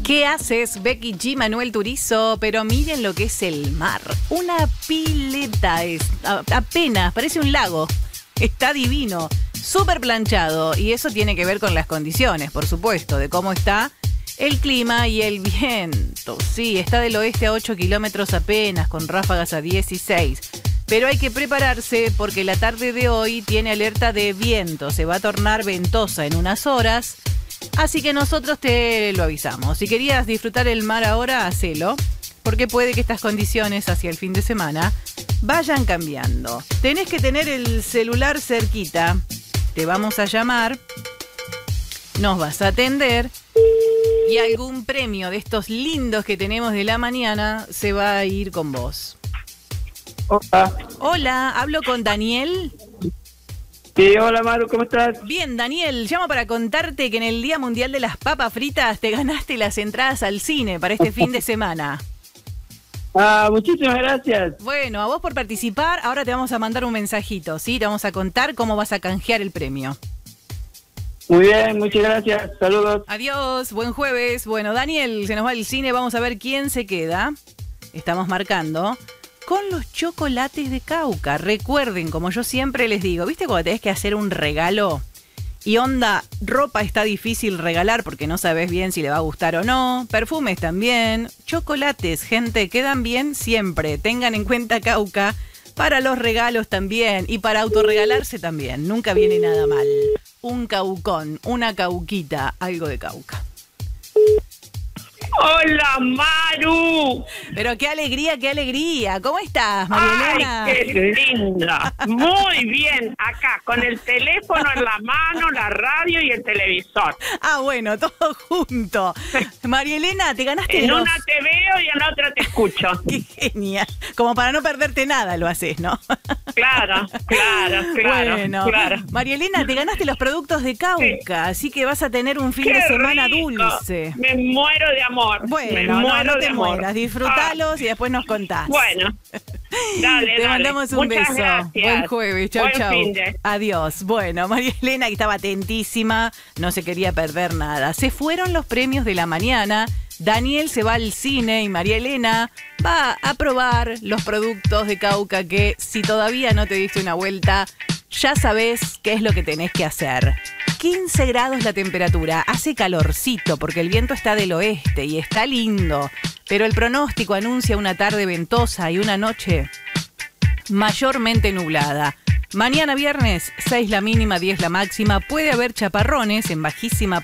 ¿Qué haces, Becky G, Manuel Turizo? Pero miren lo que es el mar. Una pileta, apenas, parece un lago. Está divino, súper planchado. Y eso tiene que ver con las condiciones, por supuesto, de cómo está el clima y el viento. Sí, está del oeste a 8 kilómetros apenas, con ráfagas a 16. Pero hay que prepararse porque la tarde de hoy tiene alerta de viento. Se va a tornar ventosa en unas horas. Así que nosotros te lo avisamos. Si querías disfrutar el mar ahora, hacelo. Porque puede que estas condiciones hacia el fin de semana vayan cambiando. Tenés que tener el celular cerquita. Te vamos a llamar. Nos vas a atender. Y algún premio de estos lindos que tenemos de la mañana se va a ir con vos. Hola. Hola, hablo con Daniel. Sí, hola Maru, ¿cómo estás? Bien, Daniel, llamo para contarte que en el Día Mundial de las Papas Fritas te ganaste las entradas al cine para este fin de semana. Muchísimas gracias. Bueno, a vos por participar, ahora te vamos a mandar un mensajito, ¿sí? Te vamos a contar cómo vas a canjear el premio. Muy bien, muchas gracias, saludos. Adiós, buen jueves. Bueno, Daniel, se nos va el cine, vamos a ver quién se queda. Estamos marcando con los chocolates de Cauca. Recuerden, como yo siempre les digo, ¿viste cuando tenés que hacer un regalo? Y onda, ropa está difícil regalar porque no sabes bien si le va a gustar o no. Perfumes también. Chocolates, gente, quedan bien siempre. Tengan en cuenta Cauca para los regalos también y para autorregalarse también. Nunca viene nada mal. Un caucón, una cauquita, algo de Cauca. ¡Hola, Maru! Pero qué alegría. ¿Cómo estás, Marielena? ¡Ay, qué linda! Muy bien, acá, con el teléfono en la mano, la radio y el televisor. Ah, bueno, todo junto. Marielena, te ganaste En una te veo y en otra te escucho. Qué genial. Como para no perderte nada lo haces, ¿no? Claro. Bueno, claro. Marielena, te ganaste los productos de Cauca, Sí. Así que vas a tener un fin de semana rico. dulce. Me muero de amor. Bueno, no te mueras, disfrutalos y después nos contás. Bueno, dale. Te mandamos un Muchas beso. gracias. Buen jueves, chau. Buen finde. Adiós. Bueno, María Elena, que estaba atentísima, no se quería perder nada. Se fueron los premios de la mañana. Daniel se va al cine y María Elena va a probar los productos de Cauca que, si todavía no te diste una vuelta, ya sabés qué es lo que tenés que hacer. 15 grados la temperatura, hace calorcito porque el viento está del oeste y está lindo, pero el pronóstico anuncia una tarde ventosa y una noche mayormente nublada. Mañana viernes, 6 la mínima, 10 la máxima, puede haber chaparrones en bajísima